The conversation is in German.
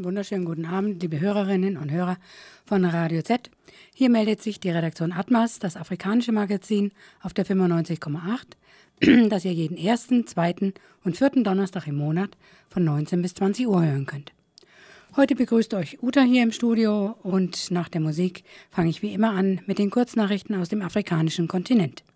wunderschönen guten Abend, liebe Hörerinnen und Hörer von Radio Z. Hier meldet sich die Redaktion Atmas, das afrikanische Magazin auf der 95,8, das ihr jeden ersten, zweiten und vierten Donnerstag im Monat von 19 bis 20 Uhr hören könnt. Heute begrüßt euch Uta hier im Studio und nach der Musik fange ich wie immer an mit den Kurznachrichten aus dem afrikanischen Kontinent.